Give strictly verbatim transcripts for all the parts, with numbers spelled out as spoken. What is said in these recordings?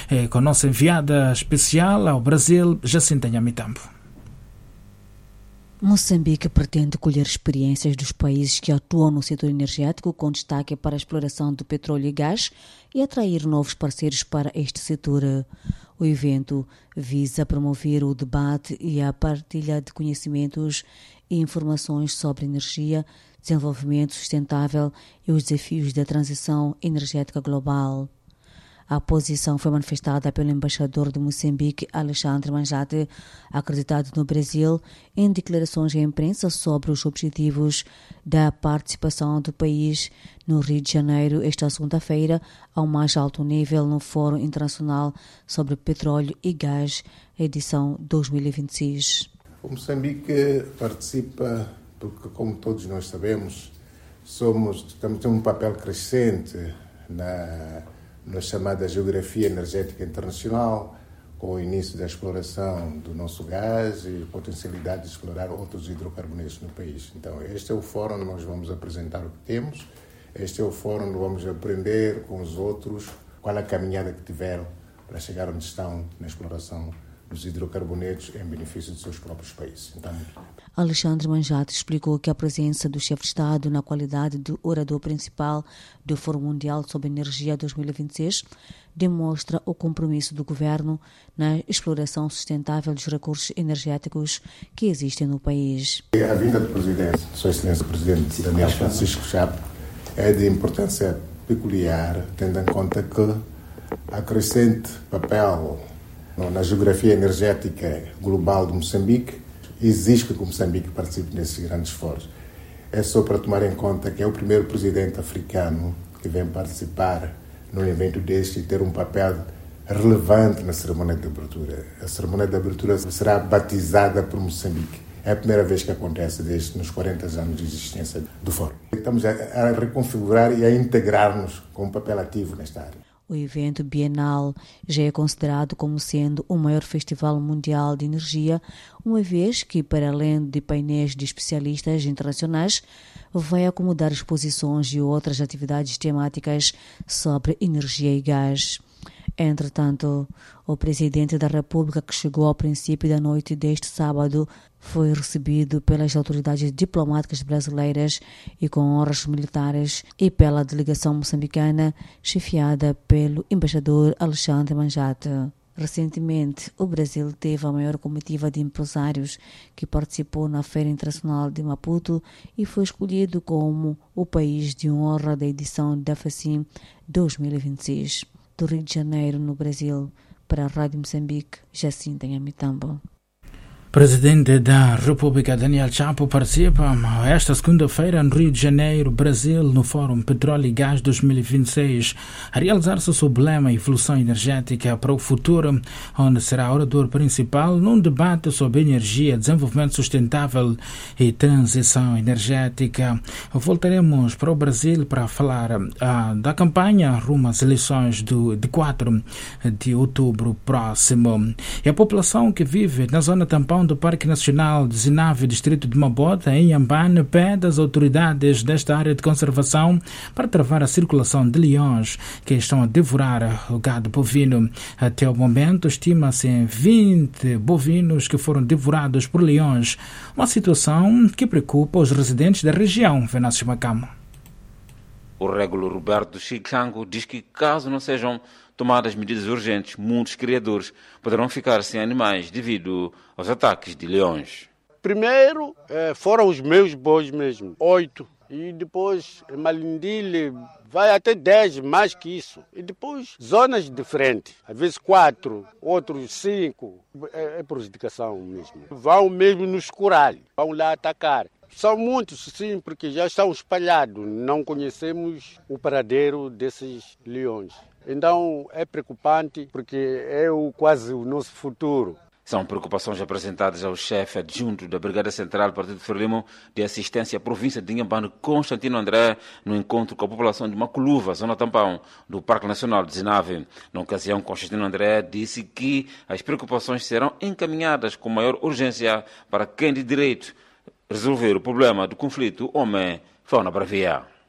É com a nossa enviada especial ao Brasil, Jacinta Nhamitambo. Moçambique pretende colher experiências dos países que atuam no setor energético com destaque para a exploração do petróleo e gás e atrair novos parceiros para este setor. O evento visa promover o debate e a partilha de conhecimentos e informações sobre energia, desenvolvimento sustentável e os desafios da transição energética global. A posição foi manifestada pelo embaixador de Moçambique, Alexandre Manjate, acreditado no Brasil, em declarações à imprensa sobre os objetivos da participação do país no Rio de Janeiro esta segunda-feira, ao mais alto nível no Fórum Internacional sobre Petróleo e Gás, edição dois mil e vinte e seis. O Moçambique participa porque, como todos nós sabemos, somos, temos um papel crescente na na chamada Geografia Energética Internacional, com o início da exploração do nosso gás e a potencialidade de explorar outros hidrocarbonetos no país. Então, este é o fórum onde nós vamos apresentar o que temos, este é o fórum onde vamos aprender com os outros qual a caminhada que tiveram para chegar onde estão na exploração dos hidrocarbonetos em benefício dos seus próprios países. Então, Alexandre Manjate explicou que a presença do chefe de Estado na qualidade de orador principal do Fórum Mundial sobre Energia dois mil e vinte e seis demonstra o compromisso do governo na exploração sustentável dos recursos energéticos que existem no país. A vinda do presidente, Sua Excelência o Presidente Daniel Francisco Chapo, é de importância peculiar, tendo em conta que a crescente papel na geografia energética global de Moçambique exige que Moçambique participe nesses grandes esforços. É só para tomar em conta que é o primeiro presidente africano que vem participar num evento deste e ter um papel relevante na cerimônia de abertura. A cerimônia de abertura será batizada por Moçambique. É a primeira vez que acontece desde nos quarenta anos de existência do Fórum. Estamos a, a reconfigurar e a integrar-nos com um papel ativo nesta área. O evento bienal já é considerado como sendo o maior festival mundial de energia, uma vez que, para além de painéis de especialistas internacionais, vai acomodar exposições e outras atividades temáticas sobre energia e gás. Entretanto, o presidente da República, que chegou ao princípio da noite deste sábado, foi recebido pelas autoridades diplomáticas brasileiras e com honras militares e pela delegação moçambicana, chefiada pelo embaixador Alexandre Manjate. Recentemente, o Brasil teve a maior comitiva de empresários que participou na Feira Internacional de Maputo e foi escolhido como o país de honra da edição da FACIM dois mil e vinte e seis. Do Rio de Janeiro, no Brasil, para a Rádio Moçambique, Jacinta Nhamitambo. Presidente da República Daniel Chapo participa esta segunda-feira no Rio de Janeiro, Brasil, no Fórum Petróleo e Gás dois mil e vinte e seis, a realizar-se sob o lema Evolução Energética para o Futuro, onde será orador principal num debate sobre energia, desenvolvimento sustentável e transição energética. Voltaremos para o Brasil para falar ah, da campanha rumo às eleições do, de quatro de outubro próximo. E a população que vive na zona tampão do Parque Nacional de Zinave, distrito de Mabota, em Inhambane, pede às autoridades desta área de conservação para travar a circulação de leões que estão a devorar o gado bovino. Até o momento, estima-se em vinte bovinos que foram devorados por leões, uma situação que preocupa os residentes da região. Venâncio Macamo. O régulo Roberto Chichango diz que, caso não sejam tomadas medidas urgentes, muitos criadores poderão ficar sem animais devido aos ataques de leões. Primeiro eh, foram os meus bois mesmo, oito. E depois em Malindile vai até dez, mais que isso. E depois zonas diferentes, às vezes quatro, outros cinco. É, é prejudicação mesmo. Vão mesmo nos curar, vão lá atacar. São muitos, sim, porque já estão espalhados. Não conhecemos o paradeiro desses leões. Então é preocupante porque é o, quase o nosso futuro. São preocupações apresentadas ao chefe adjunto da Brigada Central do Partido Frelimo de Assistência à Província de Inhambane, Constantino André, no encontro com a população de Maculuva, zona tampão do Parque Nacional de Zinave. Na ocasião, Constantino André disse que as preocupações serão encaminhadas com maior urgência para quem de direito resolver o problema do conflito homem-fauna bravia.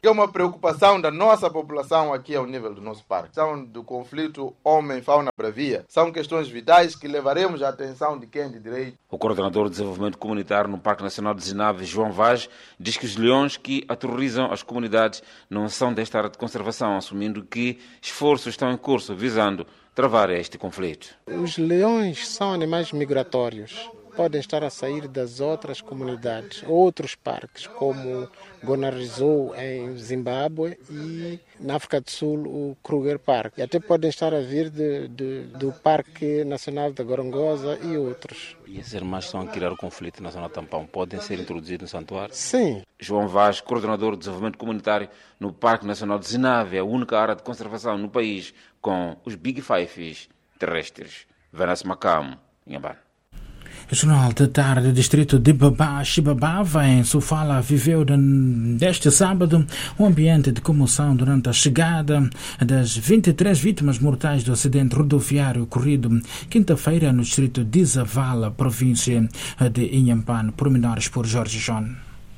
É uma preocupação da nossa população aqui ao nível do nosso parque. São do conflito homem-fauna-bravia. São questões vitais que levaremos à atenção de quem de direito. O coordenador de desenvolvimento comunitário no Parque Nacional de Zinave, João Vaz, diz que os leões que aterrorizam as comunidades não são desta área de conservação, assumindo que esforços estão em curso visando travar este conflito. Os leões são animais migratórios. Podem estar a sair das outras comunidades, outros parques, como Gonarezou em Zimbábue e na África do Sul o Kruger Park. E até podem estar a vir de, de, do Parque Nacional da Gorongosa e outros. E esses animais estão a criar o conflito na zona tampão, podem ser introduzidos no santuário? Sim. João Vaz, coordenador de desenvolvimento comunitário no Parque Nacional de Zinave, a única área de conservação no país com os Big Fives terrestres. Vanessa Macamo, Inhambane. O Jornal da Tarde do distrito de Babá, Xibabava, em Sofala, viveu deste sábado um ambiente de comoção durante a chegada das vinte e três vítimas mortais do acidente rodoviário ocorrido quinta-feira no distrito de Zavala, província de Inhambane. Pormenores por Jorge John.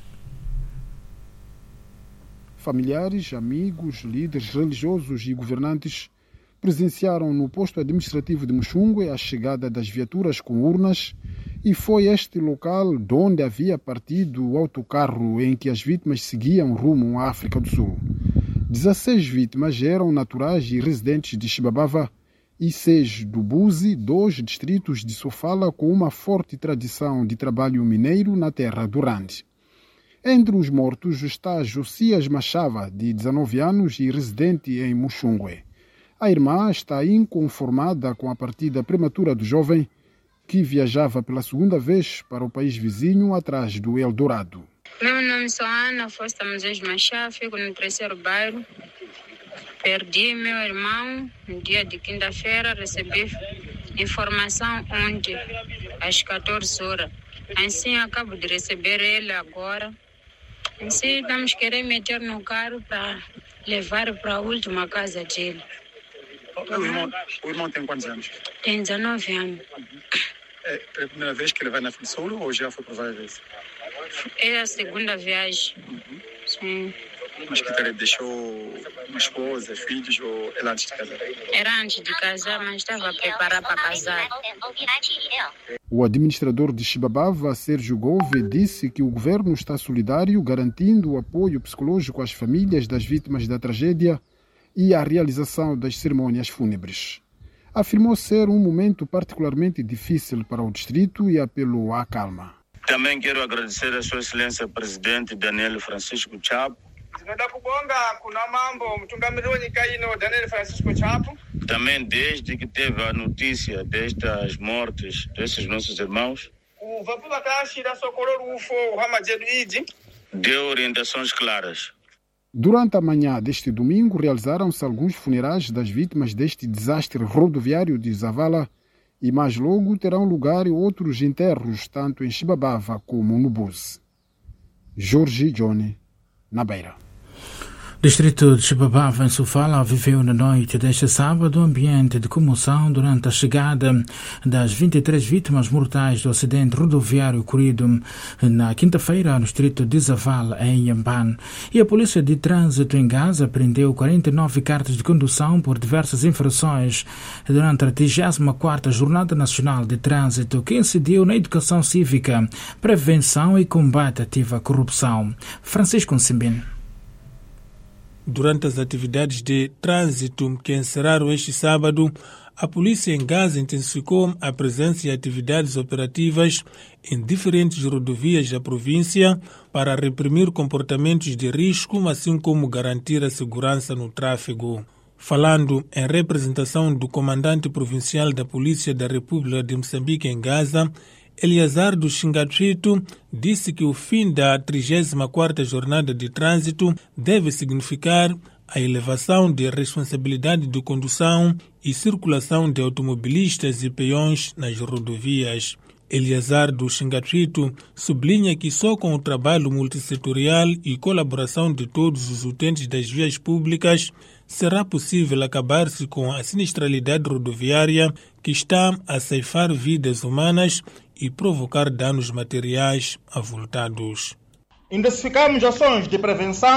Familiares, amigos, líderes religiosos e governantes presenciaram no posto administrativo de Muxungue a chegada das viaturas com urnas e foi este local de onde havia partido o autocarro em que as vítimas seguiam rumo à África do Sul. dezesseis vítimas eram naturais e residentes de Xibabava e seis do Buzi, dois distritos de Sofala com uma forte tradição de trabalho mineiro na terra do Rande. Entre os mortos está Josias Machava, de dezenove anos e residente em Muxungue. A irmã está inconformada com a partida prematura do jovem, que viajava pela segunda vez para o país vizinho atrás do Eldorado. Meu nome é Ana Fosta Moisés Machá, fico no terceiro bairro. Perdi meu irmão no dia de quinta-feira, recebi informação ontem, às quatorze horas. Assim, acabo de receber ele agora. Assim, estamos querendo meter no carro para levar para a última casa dele. O irmão, o irmão tem quantos anos? Tem dezenove anos. É a primeira vez que ele vai na África do Sul ou já foi por várias vezes? É a segunda viagem. Uhum. Sim. Mas que ele deixou uma esposa, filhos ou ela antes de casar? Era antes de casar, mas estava preparada para casar. O administrador de Xibabava, Sérgio Gove, disse que o governo está solidário, garantindo o apoio psicológico às famílias das vítimas da tragédia e a realização das cerimônias fúnebres. Afirmou ser um momento particularmente difícil para o distrito e apelou à calma. Também quero agradecer a Sua Excelência Presidente Daniel Francisco Chapo. Também desde que teve a notícia destas mortes desses nossos irmãos, deu orientações claras. Durante a manhã deste domingo, realizaram-se alguns funerais das vítimas deste desastre rodoviário de Zavala e mais logo terão lugar outros enterros, tanto em Xibabava como no Buzi. Jorge Johnny, na Beira. O distrito de Xibabava, em Sofala, viveu na noite deste sábado um ambiente de comoção durante a chegada das vinte e três vítimas mortais do acidente rodoviário ocorrido na quinta-feira no distrito de Zavala, em Inhambane. E a Polícia de Trânsito em Gaza prendeu quarenta e nove cartas de condução por diversas infrações durante a trigésima quarta Jornada Nacional de Trânsito, que incidiu na educação cívica, prevenção e combate ativo à corrupção. Francisco Nsimbine. Durante as atividades de trânsito que encerraram este sábado, a polícia em Gaza intensificou a presença e atividades operativas em diferentes rodovias da província para reprimir comportamentos de risco, assim como garantir a segurança no tráfego. Falando em representação do comandante provincial da Polícia da República de Moçambique em Gaza, Eliazar do Xingatrito disse que o fim da trigésima quarta Jornada de Trânsito deve significar a elevação de responsabilidade de condução e circulação de automobilistas e peões nas rodovias. Eliazar do Xingatrito sublinha que só com o trabalho multissetorial e colaboração de todos os utentes das vias públicas será possível acabar-se com a sinistralidade rodoviária que está a ceifar vidas humanas e provocar danos materiais avultados. Intensificamos ações de prevenção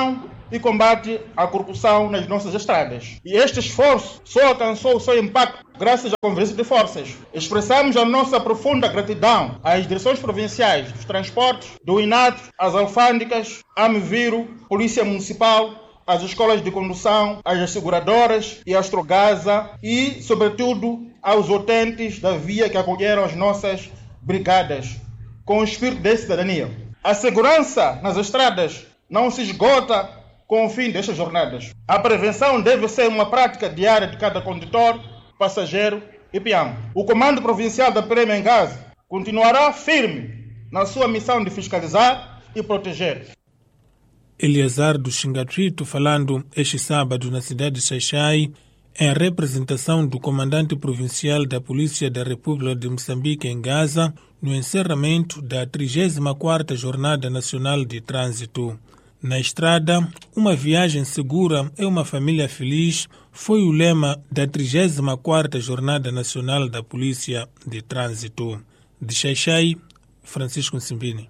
e combate à corrupção nas nossas estradas. E este esforço só alcançou o seu impacto graças à convergência de forças. Expressamos a nossa profunda gratidão às direções provinciais dos transportes, do INAT, às alfândegas, à Mviro, Polícia Municipal, às escolas de condução, às seguradoras e à Astrogasa e, sobretudo, aos utentes da via que acolheram as nossas brigadas, com o espírito de cidadania. A segurança nas estradas não se esgota com o fim destas jornadas. A prevenção deve ser uma prática diária de cada condutor, passageiro e peão. O Comando Provincial da P R E M em Gaza continuará firme na sua missão de fiscalizar e proteger. Eleazar do Xingatrito falando este sábado na cidade de Xai-Xai em representação do comandante provincial da Polícia da República de Moçambique em Gaza no encerramento da trigésima quarta Jornada Nacional de Trânsito. Na estrada, uma viagem segura é uma família feliz foi o lema da trigésima quarta Jornada Nacional da Polícia de Trânsito. De Xai-Xai, Francisco Nsimbini.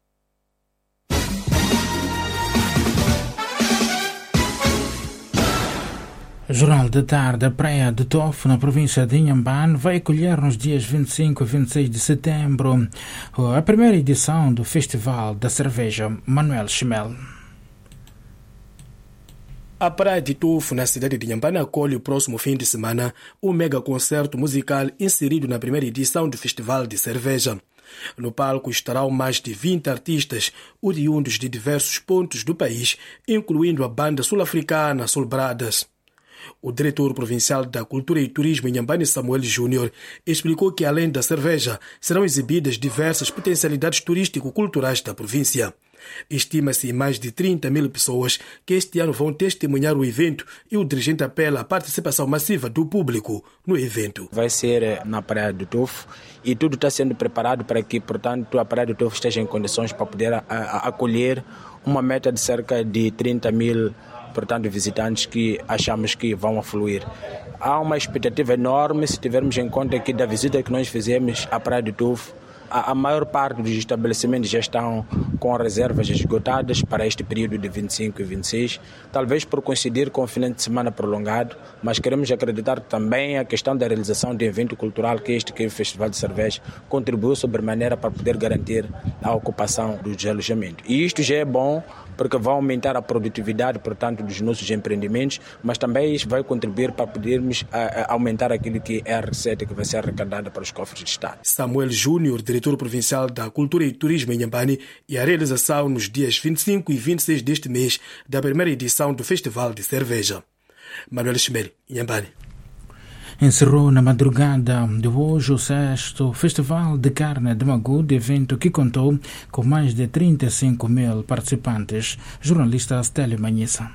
O Jornal de Tarde, a Praia de Tofu, na província de Inhambane, vai acolher nos dias vinte e cinco e vinte e seis de setembro a primeira edição do Festival da Cerveja. Manuel Chimel. A Praia de Tofu, na cidade de Inhambane, acolhe o próximo fim de semana um mega concerto musical inserido na primeira edição do Festival de Cerveja. No palco estarão mais de vinte artistas oriundos de diversos pontos do país, incluindo a banda sul-africana Soul Brothers. O diretor provincial da Cultura e Turismo em Inhambane, Samuel Júnior, explicou que além da cerveja serão exibidas diversas potencialidades turístico-culturais da província. Estima-se mais de trinta mil pessoas que este ano vão testemunhar o evento e o dirigente apela à participação massiva do público no evento. Vai ser na Praia do Tofu e tudo está sendo preparado para que, portanto, a Praia do Tofu esteja em condições para poder a, a, acolher uma meta de cerca de trinta mil portanto, visitantes que achamos que vão afluir. Há uma expectativa enorme se tivermos em conta que da visita que nós fizemos à Praia do Tofu, a, a maior parte dos estabelecimentos já estão com reservas esgotadas para este período de vinte e cinco e vinte e seis, talvez por coincidir com o fim de semana prolongado, mas queremos acreditar também a questão da realização de evento cultural que este que é o Festival de Cerveja contribuiu sobremaneira para poder garantir a ocupação dos alojamentos. E isto já é bom porque vai aumentar a produtividade, portanto, dos nossos empreendimentos, mas também isso vai contribuir para podermos a, a aumentar aquilo que é a receita que vai ser arrecadada para os cofres de Estado. Samuel Júnior, diretor provincial da Cultura e Turismo em Inhambane, e a realização nos dias vinte e cinco e vinte e seis deste mês da primeira edição do Festival de Cerveja. Manuel Chimel, Inhambane. Encerrou na madrugada de hoje o sexto Festival de Carne de Magude, evento que contou com mais de trinta e cinco mil participantes. Jornalista Stélio Manhissa.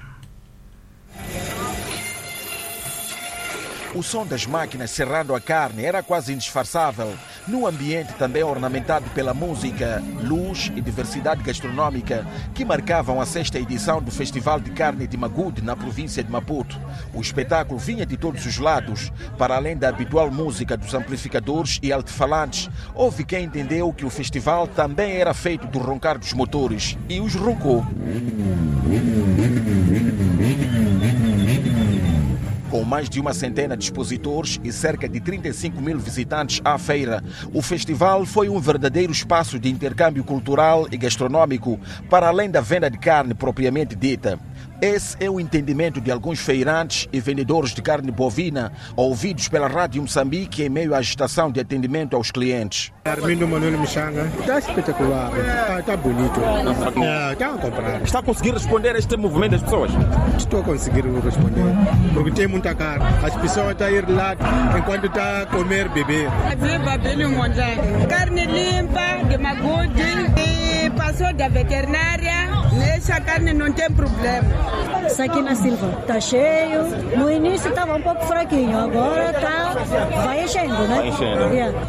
O som das máquinas serrando a carne era quase indisfarçável, num ambiente também ornamentado pela música, luz e diversidade gastronômica que marcavam a sexta edição do Festival de Carne de Magude na província de Maputo. O espetáculo vinha de todos os lados, para além da habitual música dos amplificadores e alto-falantes. Houve quem entendeu que o festival também era feito do roncar dos motores e os roncou. Com mais de uma centena de expositores e cerca de trinta e cinco mil visitantes à feira, o festival foi um verdadeiro espaço de intercâmbio cultural e gastronômico, para além da venda de carne propriamente dita. Esse é o entendimento de alguns feirantes e vendedores de carne bovina, ouvidos pela Rádio Moçambique em meio à agitação de atendimento aos clientes. Armindo Manuel Michanga, está espetacular, está, está bonito, é, está a comprar. Está a conseguir responder a este movimento das pessoas? Estou a conseguir responder, porque tem muita carne. As pessoas estão a ir lá enquanto está a comer, beber. Carne limpa, de Magude, e passou da veterinária, essa carne não tem problema. Saquina Silva, está cheio. No início estava um pouco fraquinho, agora tá, vai enchendo, né? Vai enchendo. Yeah.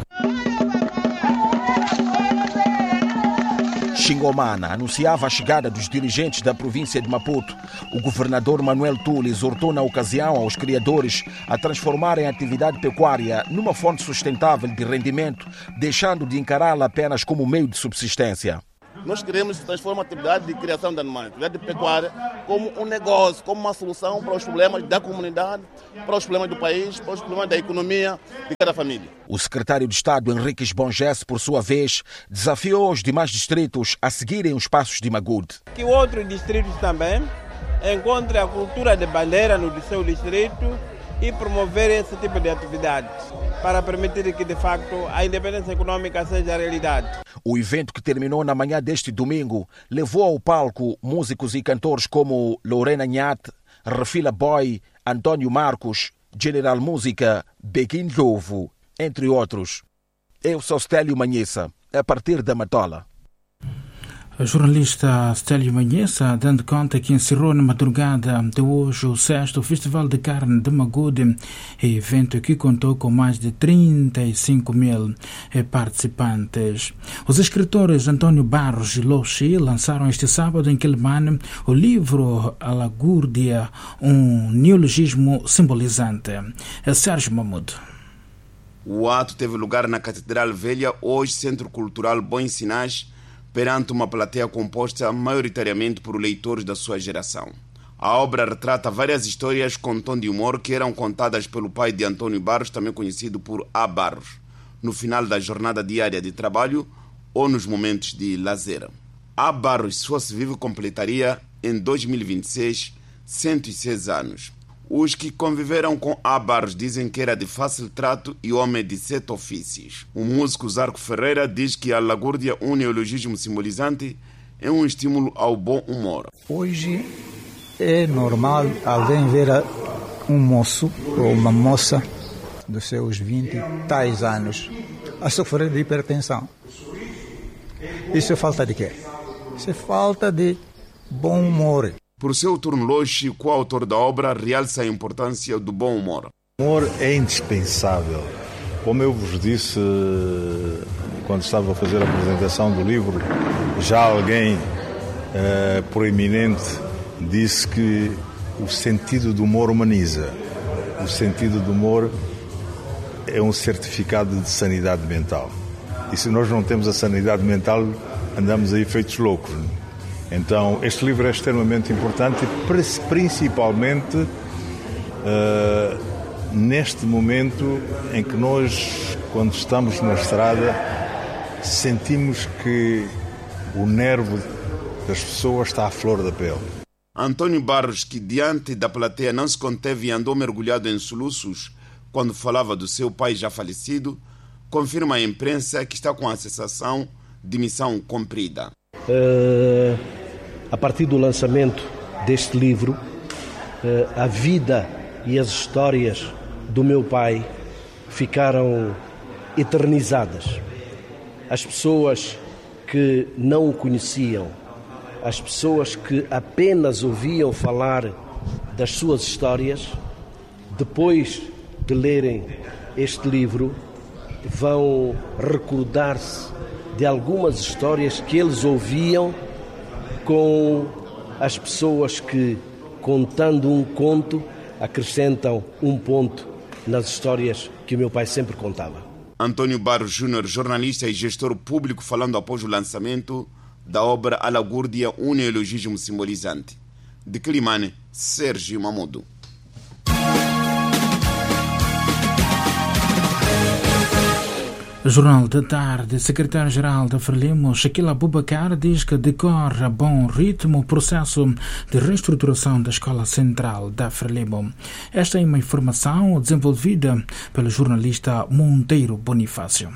Xingomana anunciava a chegada dos dirigentes da província de Maputo. O governador Manuel Tule exortou na ocasião aos criadores a transformarem a atividade pecuária numa fonte sustentável de rendimento, deixando de encará-la apenas como meio de subsistência. Nós queremos transformar a atividade de criação de animais, a atividade de pecuária, como um negócio, como uma solução para os problemas da comunidade, para os problemas do país, para os problemas da economia de cada família. O secretário de Estado, Henriques Bonges, por sua vez, desafiou os demais distritos a seguirem os passos de Magude. Que outros distritos também encontrem a cultura de bandeira no seu distrito e promover esse tipo de atividade para permitir que, de facto, a independência econômica seja realidade. O evento, que terminou na manhã deste domingo, levou ao palco músicos e cantores como Lorena Nhat, Refila Boy, António Marcos, General Música, Bequim Lovo, entre outros. Eu sou Stélio Manhessa, a partir da Matola. A jornalista Stélio Manhessa, dando conta que encerrou na madrugada de hoje o sexto Festival de Carne de Magude, evento que contou com mais de trinta e cinco mil participantes. Os escritores António Barros e Loxi lançaram este sábado em Quelimane o livro A Lagúrdia, um neologismo simbolizante. É Sérgio Mamudo. O ato teve lugar na Catedral Velha, hoje Centro Cultural Bons Sinais, perante uma plateia composta maioritariamente por leitores da sua geração. A obra retrata várias histórias com tom de humor que eram contadas pelo pai de António Barros, também conhecido por A. Barros, no final da jornada diária de trabalho ou nos momentos de lazer. A. Barros, se fosse vivo, completaria em dois mil e vinte e seis cento e seis anos. Os que conviveram com A. Barros dizem que era de fácil trato e homem de sete ofícios. O músico Zarco Ferreira diz que a lagúrdia, um neologismo simbolizante, é um estímulo ao bom humor. Hoje é normal alguém ver um moço ou uma moça dos seus vinte e tais anos a sofrer de hipertensão. Isso é falta de quê? Isso é falta de bom humor. Por seu turno, Loxi, coautor da obra, realça a importância do bom humor. O humor é indispensável. Como eu vos disse quando estava a fazer a apresentação do livro, já alguém uh, proeminente disse que o sentido do humor humaniza. O sentido do humor é um certificado de sanidade mental. E se nós não temos a sanidade mental, andamos aí feitos loucos. Então, este livro é extremamente importante, principalmente uh, neste momento em que nós, quando estamos na estrada, sentimos que o nervo das pessoas está à flor da pele. António Barros, que diante da plateia não se conteve e andou mergulhado em soluços quando falava do seu pai já falecido, confirma à imprensa que está com a sensação de missão cumprida. Uh, a partir do lançamento deste livro, uh, a vida e as histórias do meu pai ficaram eternizadas. As pessoas que não o conheciam, as pessoas que apenas ouviam falar das suas histórias, depois de lerem este livro, vão recordar-se de algumas histórias que eles ouviam com as pessoas que, contando um conto, acrescentam um ponto nas histórias que o meu pai sempre contava. António Barros Júnior, jornalista e gestor público, falando após o lançamento da obra A Lagúrdia, um neologismo simbolizante. De Quelimane, Sérgio Mamudo. Jornal da Tarde, secretário-geral da Frelimo, Shaquila Abubakar, diz que decorre a bom ritmo o processo de reestruturação da Escola Central da Frelimo. Esta é uma informação desenvolvida pelo jornalista Monteiro Bonifácio.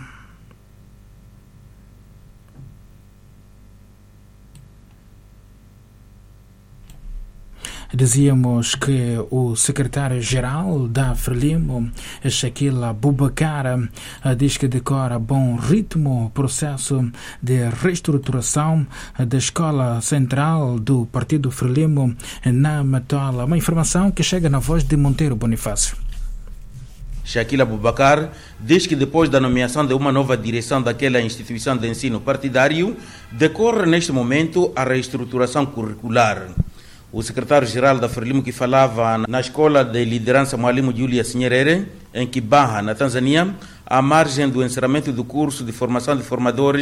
Dizíamos que o secretário-geral da Frelimo, Shaquila Abubakar, diz que decora bom ritmo o processo de reestruturação da Escola Central do Partido Frelimo na Matola. Uma informação que chega na voz de Monteiro Bonifácio. Shaquila Abubakar diz que depois da nomeação de uma nova direção daquela instituição de ensino partidário, decorre neste momento a reestruturação curricular. O secretário-geral da Frelimo, que falava na Escola de Liderança Mwalimu Julius Nyerere, em Kibaha, na Tanzânia, à margem do encerramento do curso de formação de formadores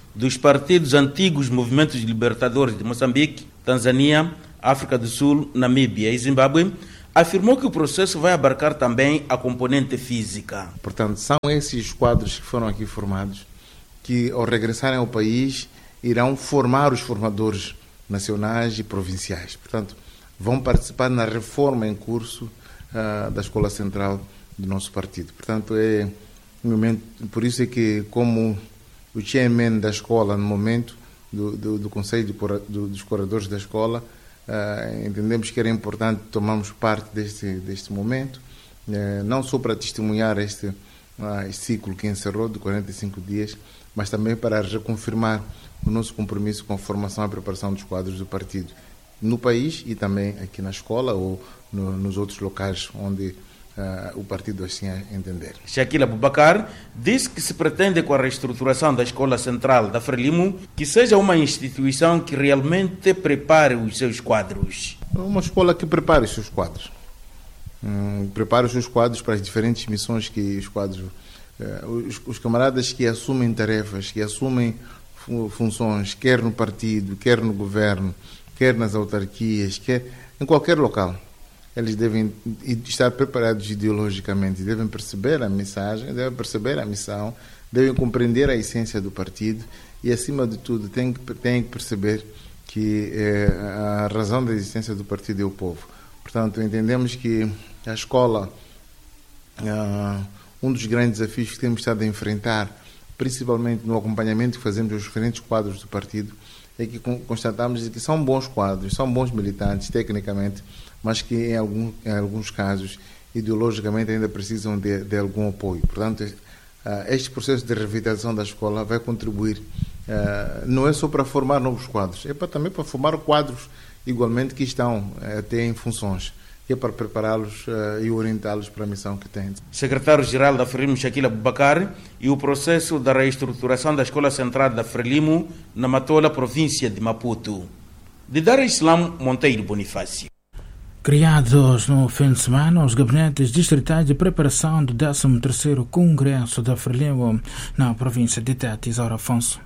dos partidos antigos movimentos libertadores de Moçambique, Tanzânia, África do Sul, Namíbia e Zimbábue, afirmou que o processo vai abarcar também a componente física. Portanto, são esses quadros que foram aqui formados que, ao regressarem ao país, irão formar os formadores nacionais e provinciais. Portanto, vão participar na reforma em curso uh, da Escola Central do nosso partido. Portanto, é um momento, por isso é que, como o chairman da escola, no momento do, do, do Conselho de, do, dos Curadores da Escola, uh, entendemos que era importante tomarmos parte deste, deste momento, uh, não só para testemunhar este, uh, este ciclo que encerrou de quarenta e cinco dias, mas também para reconfirmar o nosso compromisso com a formação e preparação dos quadros do partido no país e também aqui na escola ou no, nos outros locais onde uh, o partido assim entender. Shaquila Abubakar disse que se pretende, com a reestruturação da Escola Central da Frelimo, que seja uma instituição que realmente prepare os seus quadros. Uma escola que prepare os seus quadros. Hum, prepare os seus quadros para as diferentes missões que os quadros... Uh, os, os camaradas que assumem tarefas, que assumem funções, quer no partido, quer no governo, quer nas autarquias, quer em qualquer local. Eles devem estar preparados ideologicamente, devem perceber a mensagem, devem perceber a missão, devem compreender a essência do partido e, acima de tudo, têm que, têm que perceber que eh, a razão da existência do partido é o povo. Portanto, entendemos que a escola, ah, um dos grandes desafios que temos estado a enfrentar, principalmente no acompanhamento que fazemos aos diferentes quadros do partido, é que constatamos que são bons quadros, são bons militantes tecnicamente, mas que em, algum, em alguns casos ideologicamente ainda precisam de, de algum apoio. Portanto, este processo de revitalização da escola vai contribuir, não é só para formar novos quadros, é para, também para formar quadros igualmente que estão até em funções, que é para prepará-los uh, e orientá-los para a missão que têm. Secretário-Geral da Frelimo, Shaquila Abubakar, e o processo da reestruturação da Escola Central da Frelimo na Matola, província de Maputo. De Dar Islam Monteiro Bonifácio. Criados no fim de semana, os gabinetes distritais de preparação do décimo terceiro Congresso da Frelimo na província de Tete, Isaura Afonso.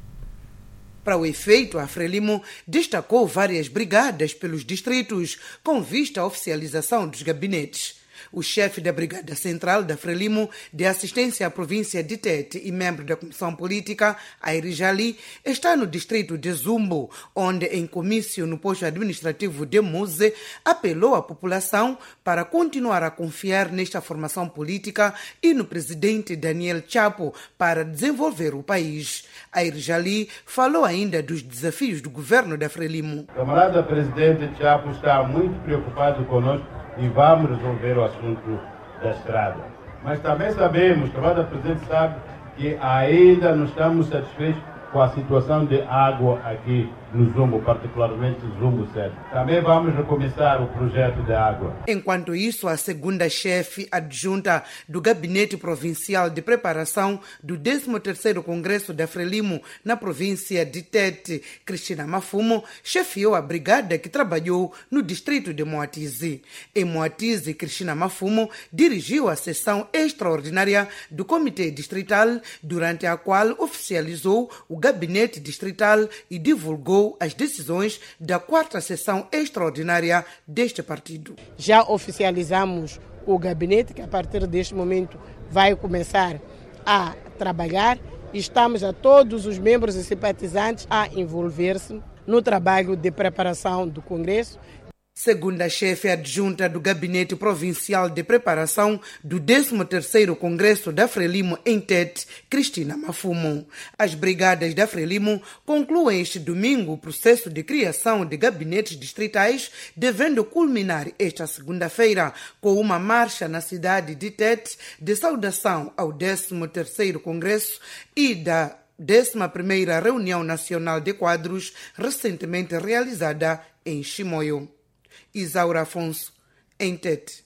Para o efeito, a Frelimo destacou várias brigadas pelos distritos com vista à oficialização dos gabinetes. O chefe da Brigada Central da Frelimo de Assistência à Província de Tete e membro da Comissão Política, Airi Jali, está no distrito de Zumbo, onde, em comício no posto administrativo de Muse, apelou à população para continuar a confiar nesta formação política e no presidente Daniel Chapo para desenvolver o país. Airi Jali falou ainda dos desafios do governo da Frelimo. O camarada presidente Chapo está muito preocupado conosco e vamos resolver o assunto da estrada. Mas também sabemos, o camarada presidente sabe, que ainda não estamos satisfeitos com a situação de água aqui no Zumbo, particularmente Zumbo sete. Também vamos recomeçar o projeto de água. Enquanto isso, a segunda chefe adjunta do Gabinete Provincial de Preparação do décimo terceiro Congresso da Frelimo na província de Tete, Cristina Mafumo, chefiou a brigada que trabalhou no distrito de Moatize. Em Moatize, Cristina Mafumo dirigiu a sessão extraordinária do Comitê Distrital, durante a qual oficializou o Gabinete Distrital e divulgou as decisões da quarta sessão extraordinária deste partido. Já oficializamos o gabinete, que a partir deste momento vai começar a trabalhar. Estamos a todos os membros e simpatizantes a envolver-se no trabalho de preparação do Congresso. Segundo a chefe adjunta do Gabinete Provincial de Preparação do décimo terceiro Congresso da Frelimo em Tete, Cristina Mafumo, as brigadas da Frelimo concluem este domingo o processo de criação de gabinetes distritais, devendo culminar esta segunda-feira com uma marcha na cidade de Tete de saudação ao décimo terceiro Congresso e da décima primeira Reunião Nacional de Quadros, recentemente realizada em Chimoio. Isaura Afonso, em Tete.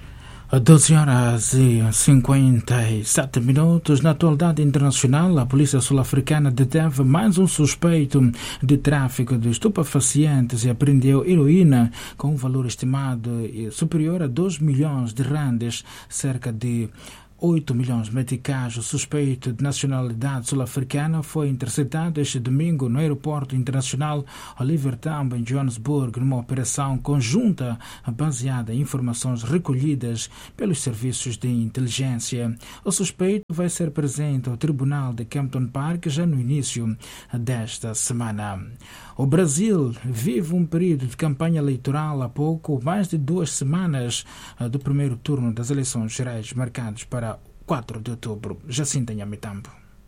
doze horas e cinquenta e sete minutos. Na atualidade internacional, a polícia sul-africana deteve mais um suspeito de tráfico de estupefacientes e apreendeu heroína com um valor estimado superior a dois milhões de randes, cerca de oito milhões de meticais. O suspeito de nacionalidade sul-africana foi interceptado este domingo no aeroporto internacional Oliver Tambo, em Johannesburg, numa operação conjunta baseada em informações recolhidas pelos serviços de inteligência. O suspeito vai ser presente ao tribunal de Kempton Park já no início desta semana. O Brasil vive um período de campanha eleitoral há pouco mais de duas semanas do primeiro turno das eleições gerais marcados para quatro de outubro. Jacinta Nhamitambo.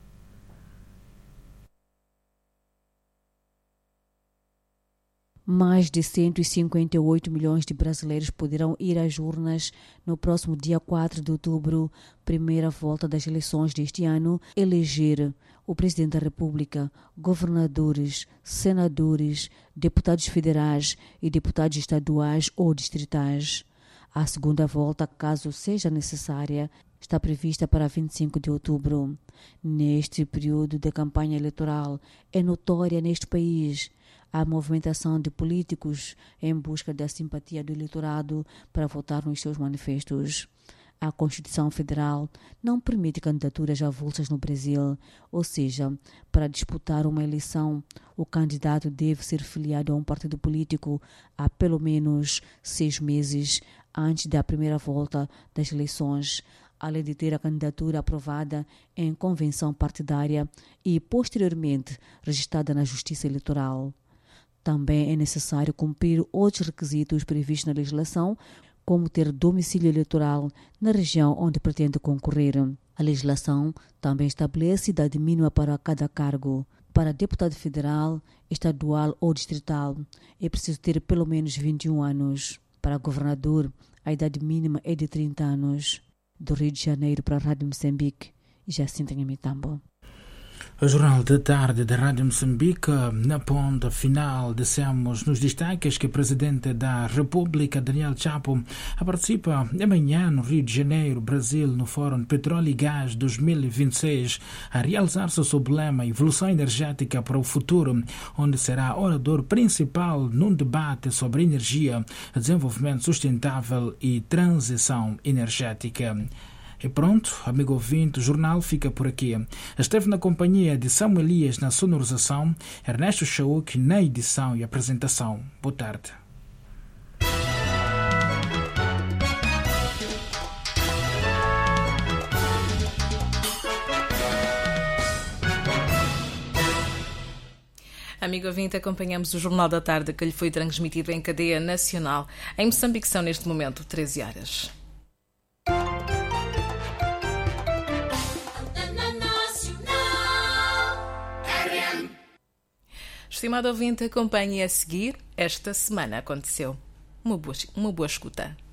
Mais de cento e cinquenta e oito milhões de brasileiros poderão ir às urnas no próximo dia quatro de outubro, primeira volta das eleições deste ano, eleger o Presidente da República, governadores, senadores, deputados federais e deputados estaduais ou distritais. A segunda volta, caso seja necessária, está prevista para vinte e cinco de outubro. Neste período de campanha eleitoral, é notória neste país a movimentação de políticos em busca da simpatia do eleitorado para votar nos seus manifestos. A Constituição Federal não permite candidaturas avulsas no Brasil, ou seja, para disputar uma eleição, o candidato deve ser filiado a um partido político há pelo menos seis meses antes da primeira volta das eleições, além de ter a candidatura aprovada em convenção partidária e, posteriormente, registrada na Justiça Eleitoral. Também é necessário cumprir outros requisitos previstos na legislação, como ter domicílio eleitoral na região onde pretende concorrer. A legislação também estabelece idade mínima para cada cargo. Para deputado federal, estadual ou distrital, é preciso ter pelo menos vinte e um anos. Para governador, a idade mínima é de trinta anos. Do Rio de Janeiro para a Rádio Moçambique, Jacinta Nhamitambo. O Jornal da Tarde da Rádio Moçambique, na ponta final, dissemos nos destaques que o Presidente da República, Daniel Chapo, participa amanhã no Rio de Janeiro, Brasil, no Fórum Petróleo e Gás dois mil e vinte e seis, a realizar-se sob o lema Evolução Energética para o Futuro, onde será orador principal num debate sobre energia, desenvolvimento sustentável e transição energética. E pronto, amigo ouvinte, o jornal fica por aqui. Esteve na companhia de Samuel Elias na sonorização, Ernesto Chauk na edição e apresentação. Boa tarde. Amigo ouvinte, acompanhamos o Jornal da Tarde que lhe foi transmitido em cadeia nacional. Em Moçambique são neste momento treze horas. Estimado ouvinte, acompanhe a seguir. Esta semana aconteceu. Uma boa, uma boa escuta.